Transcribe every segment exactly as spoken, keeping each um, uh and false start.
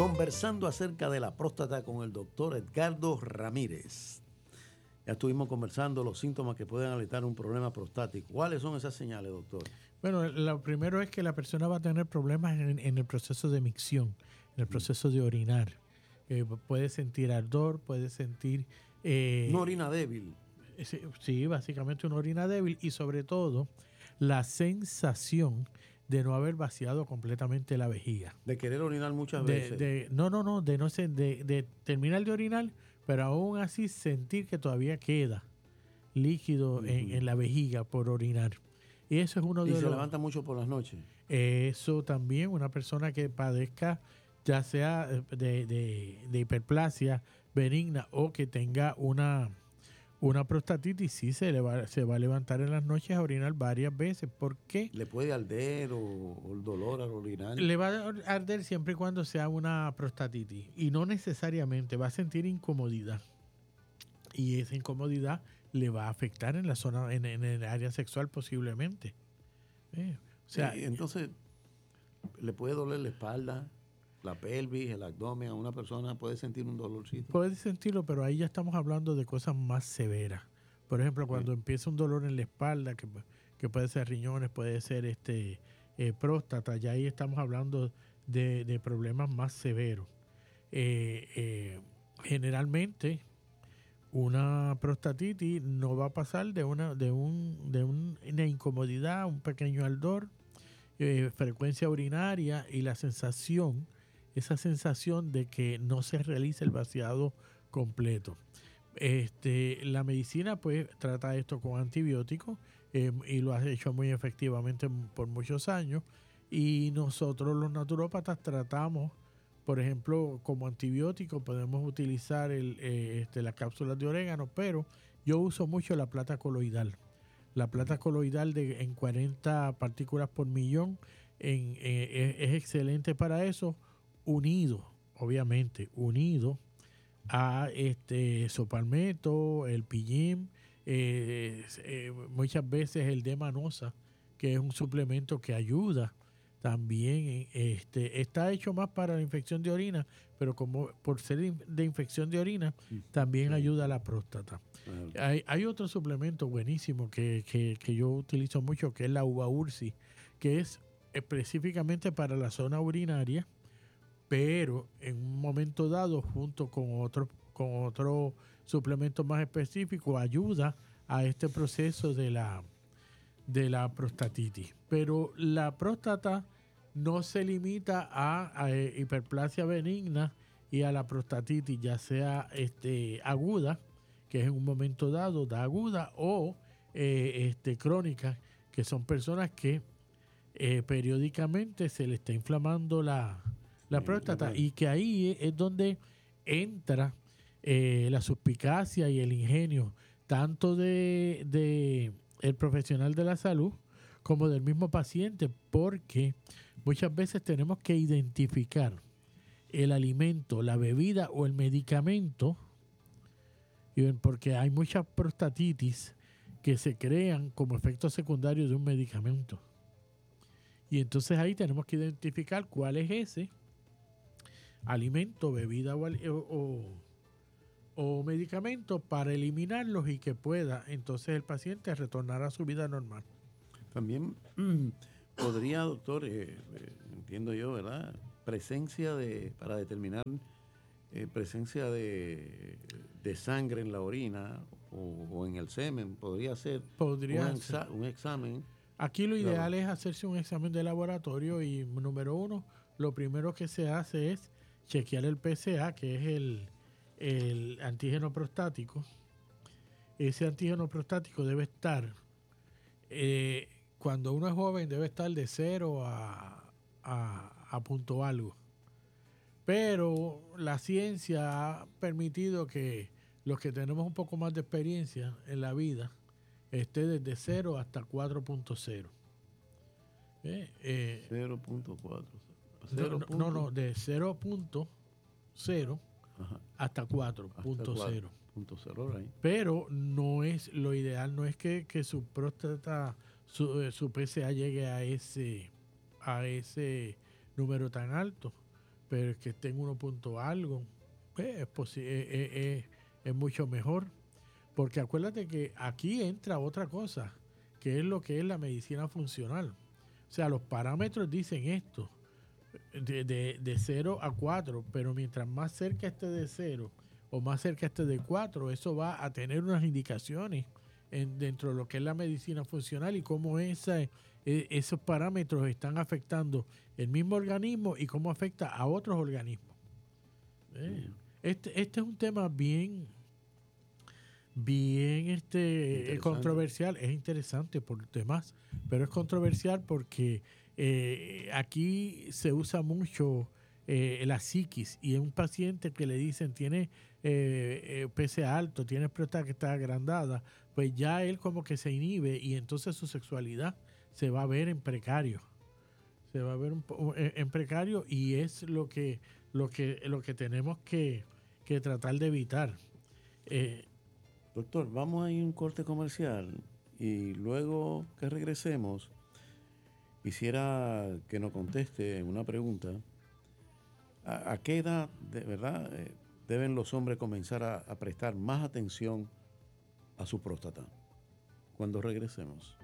conversando acerca de la próstata con el doctor Edgardo Ramírez. Ya estuvimos conversando los síntomas que pueden alertar un problema prostático. ¿Cuáles son esas señales, doctor? Bueno, lo primero es que la persona va a tener problemas en, en el proceso de micción, en el proceso de orinar. Eh, puede sentir ardor, puede sentir... Eh, una orina débil. Sí, sí, básicamente una orina débil y sobre todo la sensación de no haber vaciado completamente la vejiga. De querer orinar muchas de, veces. De, no, no, no, de no ser, de, de terminar de orinar, pero aún así sentir que todavía queda líquido uh-huh. en, en la vejiga por orinar. Y eso es uno de y los... Y se levanta mucho por las noches. Eso también, una persona que padezca ya sea de, de, de hiperplasia benigna o que tenga una, una prostatitis, sí se, le va, se va a levantar en las noches a orinar varias veces. ¿Por qué? ¿Le puede arder o, o el dolor al orinar? Le va a arder siempre y cuando sea una prostatitis y no necesariamente va a sentir incomodidad. Y esa incomodidad le va a afectar en la zona, en, en el área sexual posiblemente. Eh, o sea, sí, entonces, ¿le puede doler la espalda, la pelvis, el abdomen? A una persona puede sentir un dolorcito. Puede sentirlo, pero ahí ya estamos hablando de cosas más severas. Por ejemplo, cuando sí. empieza un dolor en la espalda, que, que puede ser riñones, puede ser este eh, próstata, ya ahí estamos hablando de, de problemas más severos. Eh, eh, generalmente, una prostatitis no va a pasar de una, de un, de un, una incomodidad, un pequeño ardor, eh, frecuencia urinaria y la sensación, esa sensación de que no se realiza el vaciado completo. Este, la medicina pues trata esto con antibióticos eh, y lo ha hecho muy efectivamente por muchos años, y nosotros los naturópatas tratamos, por ejemplo, como antibiótico podemos utilizar el, eh, este, las cápsulas de orégano, pero yo uso mucho la plata coloidal. La plata coloidal de, en cuarenta partículas por millón en, eh, es, es excelente para eso, unido, obviamente, unido a este sopalmeto, el pillín, eh, eh, muchas veces el D-manosa, que es un suplemento que ayuda también. Este, está hecho más para la infección de orina, pero como por ser de infección de orina, también ayuda a la próstata. Hay, hay otro suplemento buenísimo que, que, que yo utilizo mucho, que es la uva ursi, que es específicamente para la zona urinaria, pero en un momento dado, junto con otro, con otro suplemento más específico, ayuda a este proceso de la, de la prostatitis. Pero la próstata no se limita a, a hiperplasia benigna y a la prostatitis, ya sea este, aguda, que es en un momento dado da aguda, o eh, este, crónica, que son personas que eh, periódicamente se le está inflamando la, la próstata, y que ahí es donde entra eh, la suspicacia y el ingenio tanto de, de el profesional de la salud como del mismo paciente, porque muchas veces tenemos que identificar el alimento, la bebida o el medicamento, porque hay muchas prostatitis que se crean como efecto secundario de un medicamento. Y entonces ahí tenemos que identificar cuál es ese alimento, bebida o, o, o medicamento para eliminarlos y que pueda entonces el paciente retornar a su vida normal. También mmm, podría, doctor, eh, eh, entiendo yo, ¿verdad? Presencia de, para determinar eh, presencia de, de sangre en la orina o, o en el semen, podría ser podría un, ser. Exa, un examen. Aquí lo ideal claro. es hacerse un examen de laboratorio y número uno, lo primero que se hace es chequear el P S A, que es el, el antígeno prostático. Ese antígeno prostático debe estar, eh, cuando uno es joven, debe estar de cero a, a, a punto algo. Pero la ciencia ha permitido que los que tenemos un poco más de experiencia en la vida esté desde cero hasta cuatro punto cero. Eh, eh, cero punto cuatro. No, no, no, no, de cero punto cero hasta cuatro punto cero. Pero no es, lo ideal no es que, que su próstata, su, su P S A llegue a ese, a ese número tan alto. pero que esté en uno punto algo, pues, es, posi- es, es- es- es mucho mejor. Porque acuérdate que aquí entra otra cosa, que es lo que es la medicina funcional. O sea, los parámetros dicen esto, de, de, de cero a cuatro, pero mientras más cerca esté de cero o más cerca esté de cuatro, eso va a tener unas indicaciones en, dentro de lo que es la medicina funcional y cómo esa, eh, esos parámetros están afectando el mismo organismo y cómo afecta a otros organismos. Eh, este, este es un tema bien, bien este, controversial. Es interesante por temas, pero es controversial porque eh, aquí se usa mucho eh, la psiquis y es un paciente que le dicen tiene eh, eh, peso alto, tiene próstata que está agrandada, pues ya él como que se inhibe y entonces su sexualidad se va a ver en precario. Se va a ver un po- en, en precario y es lo que, lo que, lo que tenemos que, que tratar de evitar. Eh, Doctor, vamos a ir a un corte comercial y luego que regresemos, quisiera que nos conteste una pregunta. ¿A, a qué edad, de verdad, eh, deben los hombres comenzar a, a prestar más atención a su próstata? Cuando regresemos.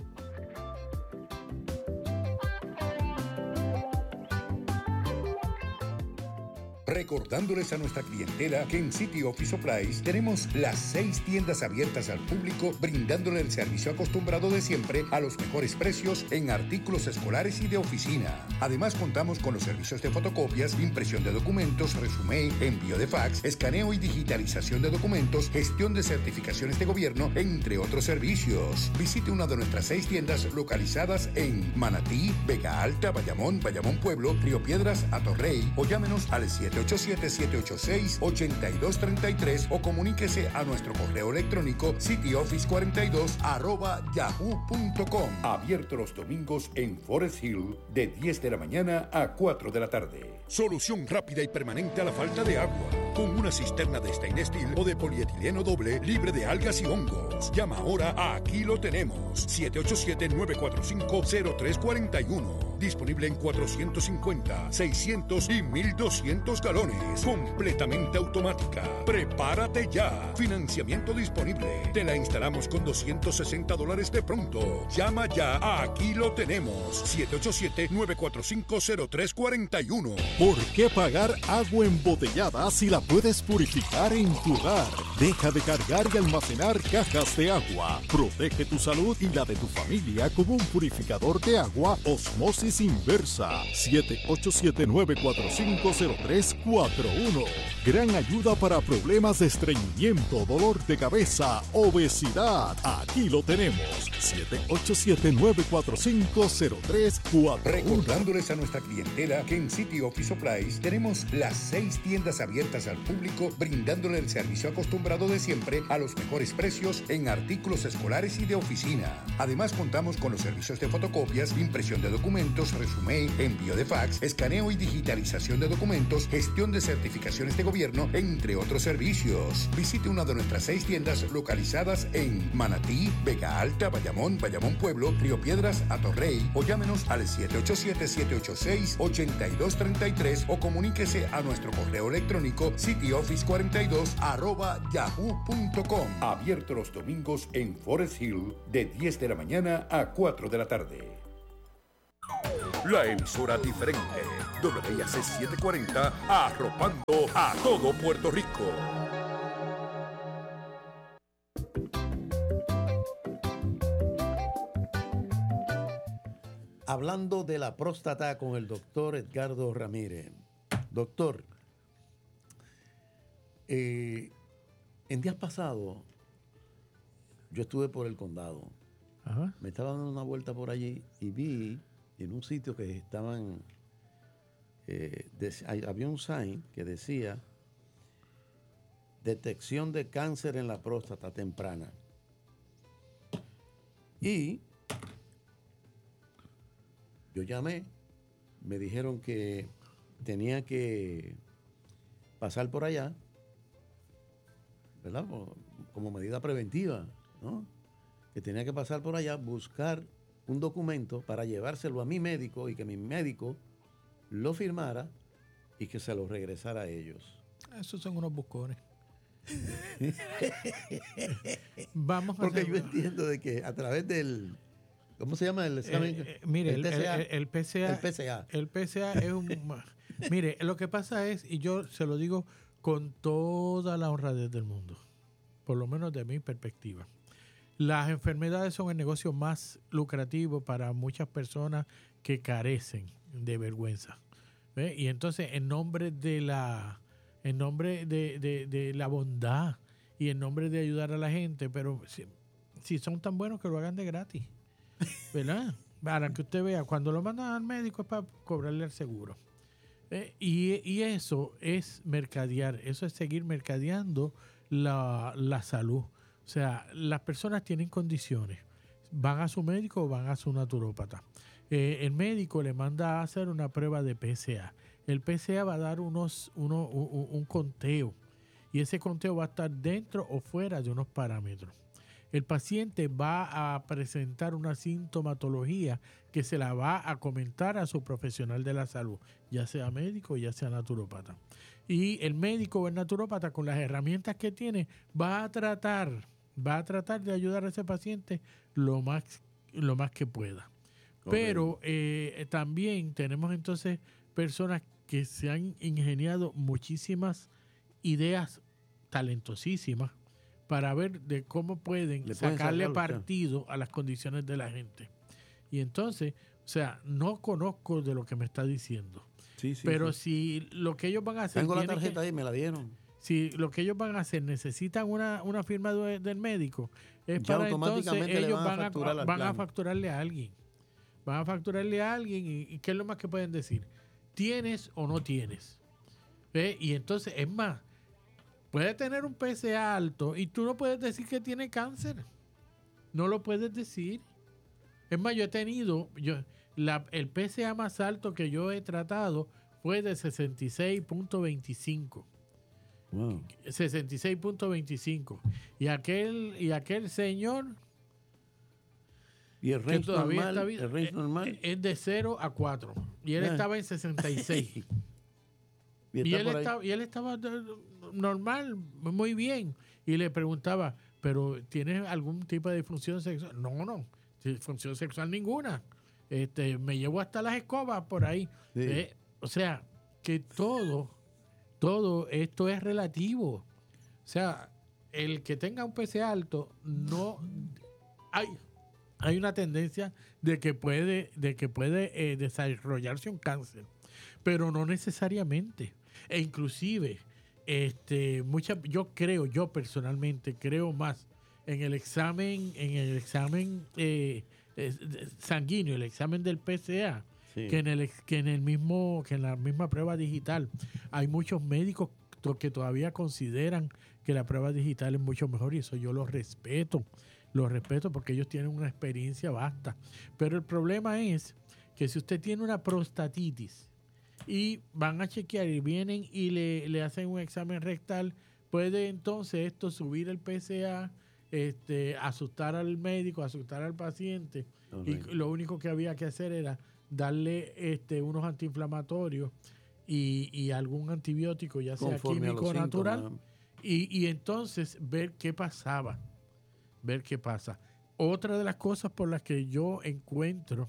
Recordándoles a nuestra clientela que en City Office Supplies tenemos las seis tiendas abiertas al público, brindándole el servicio acostumbrado de siempre a los mejores precios en artículos escolares y de oficina. Además, contamos con los servicios de fotocopias, impresión de documentos, resumen, envío de fax, escaneo y digitalización de documentos, gestión de certificaciones de gobierno, entre otros servicios. Visite una de nuestras seis tiendas localizadas en Manatí, Vega Alta, Bayamón, Bayamón Pueblo, Río Piedras, Atorrey o llámenos al siete ocho siete, siete ocho seis, ocho dos tres tres o comuníquese a nuestro correo electrónico cityoffice cuarenta y dos arroba yahoo punto com. Abierto los domingos en Forest Hill de diez de la mañana a cuatro de la tarde. Solución rápida y permanente a la falta de agua. Con una cisterna de stainless steel o de polietileno doble libre de algas y hongos. Llama ahora a Aquí Lo Tenemos. siete ocho siete, nueve cuatro cinco, cero tres cuatro uno. Disponible en cuatrocientos cincuenta, seiscientos y mil doscientos galones. Completamente automática. Prepárate ya. Financiamiento disponible. Te la instalamos con doscientos sesenta dólares de pronto. Llama ya a Aquí Lo Tenemos. siete ocho siete, nueve cuatro cinco, cero tres cuatro uno. ¿Por qué pagar agua embotellada si la puedes purificar en tu hogar? Deja de cargar y almacenar cajas de agua. Protege tu salud y la de tu familia con un purificador de agua Osmosis Inversa. siete ocho siete, nueve cuatro cinco, cero tres cuatro uno. Gran ayuda para problemas de estreñimiento, dolor de cabeza, obesidad. Aquí lo tenemos. siete ocho siete, nueve cuatro cinco, cero tres cuatro uno. Recordándoles a nuestra clientela que en City Office Supplies tenemos las seis tiendas abiertas al público, brindándole el servicio acostumbrado de siempre a los mejores precios en artículos escolares y de oficina. Además, contamos con los servicios de fotocopias, impresión de documentos, resumen, envío de fax, escaneo y digitalización de documentos, gestión de certificaciones de gobierno, entre otros servicios. Visite una de nuestras seis tiendas localizadas en Manatí, Vega Alta, Bayamón, Bayamón Pueblo, Río Piedras, Atorrey o llámenos al siete ocho siete, siete ocho seis, ocho dos tres tres o comuníquese a nuestro correo electrónico cityoffice cuarenta y dos arroba yahoo punto com. Abierto los domingos en Forest Hill de diez de la mañana a cuatro de la tarde. La emisora diferente, W I A C setecientos cuarenta, arropando a todo Puerto Rico. Hablando de la próstata con el doctor Edgardo Ramírez. Doctor, eh, en días pasados yo estuve por el condado. Ajá. Me estaba dando una vuelta por allí y vi en un sitio que estaban, eh, de- había un sign que decía detección de cáncer en la próstata temprana. Y yo llamé, me dijeron que tenía que pasar por allá, ¿verdad? Como medida preventiva, ¿no? Que tenía que pasar por allá, buscar un documento para llevárselo a mi médico y que mi médico lo firmara y que se lo regresara a ellos. Esos son unos buscones. Vamos a Porque hacer, yo entiendo de que a través del, ¿cómo se llama el examen? Eh, eh, mire, el, T C A. el- el P C A, El P C A. el P C A es un... Mire, lo que pasa es, y yo se lo digo con toda la honradez del mundo, por lo menos de mi perspectiva, las enfermedades son el negocio más lucrativo para muchas personas que carecen de vergüenza. ¿Ve? Y entonces, en nombre de la, en nombre de, de- de la bondad y en nombre de ayudar a la gente, pero si, si son tan buenos que lo hagan de gratis, ¿verdad? Para que usted vea, cuando lo mandan al médico es para cobrarle el seguro. Eh, y, y eso es mercadear, eso es seguir mercadeando la, la salud. O sea, las personas tienen condiciones, van a su médico o van a su naturópata. Eh, el médico le manda a hacer una prueba de P C A. El P C A va a dar unos, uno, un, un conteo y ese conteo va a estar dentro o fuera de unos parámetros. El paciente va a presentar una sintomatología que se la va a comentar a su profesional de la salud, ya sea médico, ya sea naturópata. Y el médico o el naturópata, con las herramientas que tiene, va a tratar, va a tratar de ayudar a ese paciente lo más, lo más que pueda. Pero eh, también tenemos entonces personas que se han ingeniado muchísimas ideas talentosísimas para ver de cómo pueden Le pueden sacarle sacarlo, partido a las condiciones de la gente. Y entonces, o sea, no conozco de lo que me está diciendo. Sí, sí, pero sí. si lo que ellos van a hacer... Tengo la tiene tarjeta que- ahí, me la dieron. si lo que ellos van a hacer necesitan una, una firma de- del médico, es Ya para entonces automáticamente le ellos van a van a, facturar al van a plan. facturarle a alguien. Van a facturarle a alguien y, y ¿qué es lo más que pueden decir? ¿Tienes o no tienes? ¿Ve? Y entonces, es más, puede tener un P C A alto y tú no puedes decir que tiene cáncer. No lo puedes decir. Es más, yo he tenido, yo, la, el P C A más alto que yo he tratado fue de sesenta y seis punto veinticinco. Wow. sesenta y seis punto veinticinco. Y aquel, y aquel señor Y el que range todavía normal, está vivo, el range eh, normal. eh, es de cero a cuatro. Y él Ah. estaba en sesenta y seis. y y, está él por ahí. estaba, y él estaba de- normal, muy bien. Y le preguntaba, ¿pero tienes algún tipo de disfunción sexual? No, no, disfunción sexual ninguna. Este, me llevo hasta las escobas por ahí. Sí. Eh, o sea, que todo, todo esto es relativo. O sea, el que tenga un P C alto, no hay, hay una tendencia de que puede, de que puede eh, desarrollarse un cáncer, pero no necesariamente. E inclusive, este, muchas, yo creo, yo personalmente creo más en el examen, en el examen eh, eh, sanguíneo, el examen del P C A, Sí. que en el ex- que en el mismo, que en la misma prueba digital. Hay muchos médicos to- que todavía consideran que la prueba digital es mucho mejor y eso yo lo respeto, lo respeto porque ellos tienen una experiencia vasta. Pero el problema es que si usted tiene una prostatitis y van a chequear y vienen y le, le hacen un examen rectal, puede entonces esto subir el P C A, este, asustar al médico, asustar al paciente. Correcto. Y lo único que había que hacer era darle este, unos antiinflamatorios y, y algún antibiótico, ya sea Conforme a los químico o natural, síntomas. y, y entonces ver qué pasaba, ver qué pasa. Otra de las cosas por las que yo encuentro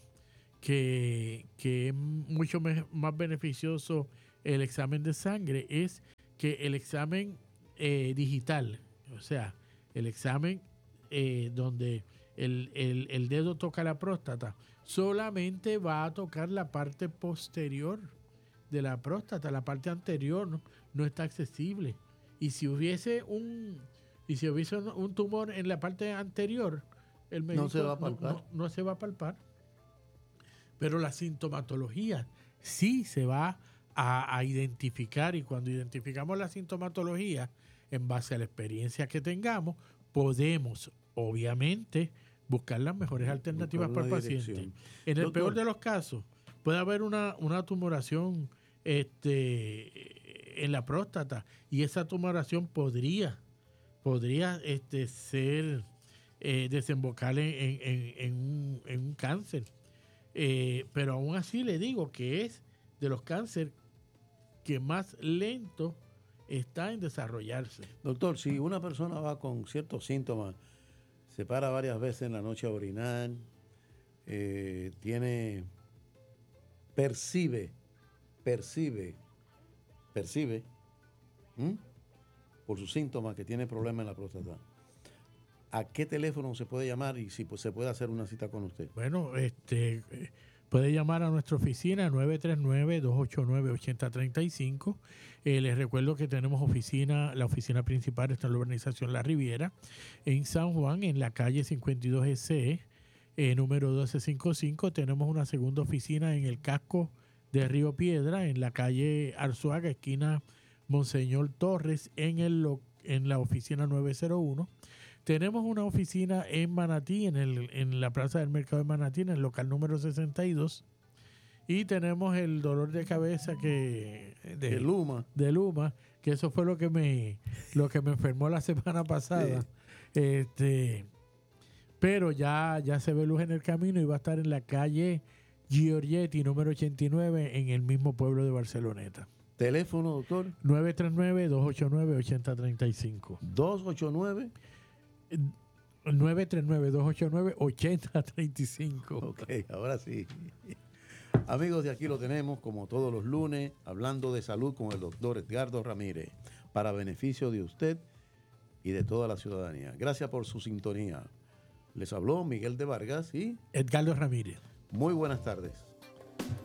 que, que es mucho me- más beneficioso el examen de sangre es que el examen eh, digital, o sea, el examen eh, donde el, el- el dedo toca la próstata, solamente va a tocar la parte posterior de la próstata, la parte anterior no, no está accesible. Y si hubiese un y si hubiese un, un tumor en la parte anterior, el médico se va a palpar. no- no se va a palpar. Pero la sintomatología sí se va a, a identificar, y cuando identificamos la sintomatología, en base a la experiencia que tengamos, podemos, obviamente, buscar las mejores alternativas Buscar para el una paciente. dirección. En el Doctor. peor de los casos, puede haber una, una tumoración este, en la próstata, y esa tumoración podría, podría este, ser, eh, desembocar en, en- en- en un, en un cáncer. Eh, pero aún así le digo que es de los cánceres que más lento está en desarrollarse. Doctor, si una persona va con ciertos síntomas, se para varias veces en la noche a orinar, eh, tiene, percibe, percibe, percibe, ¿m? por sus síntomas que tiene problemas en la próstata, ¿a qué teléfono se puede llamar y si pues, se puede hacer una cita con usted? Bueno, este puede llamar a nuestra oficina nueve tres nueve, dos ocho nueve, ocho cero tres cinco. Eh, les recuerdo que tenemos oficina, la oficina principal está en la urbanización La Riviera, en San Juan, en la calle cincuenta y dos E, eh, número doce cincuenta y cinco. Tenemos una segunda oficina en el casco de Río Piedra, en la calle Arzuaga, esquina Monseñor Torres, en, el, en la oficina nueve cero uno. Tenemos una oficina en Manatí, en, el, en la plaza del mercado de Manatí, en el local número sesenta y dos. Y tenemos el dolor de cabeza que de, de Luma. De Luma, que eso fue lo que me, lo que me enfermó la semana pasada. Sí. Este, pero ya, ya se ve luz en el camino y va a estar en la calle Giorgetti, número ochenta y nueve, en el mismo pueblo de Barceloneta. ¿Teléfono, doctor? nueve tres nueve, dos ocho nueve, ocho cero tres cinco. ¿dos ocho nueve? nueve tres nueve, dos ocho nueve, ocho cero tres cinco. Ok, ahora sí. Amigos, de aquí lo tenemos, como todos los lunes, hablando de salud con el doctor Edgardo Ramírez, para beneficio de usted y de toda la ciudadanía. Gracias por su sintonía. Les habló Miguel de Vargas y Edgardo Ramírez. Muy buenas tardes.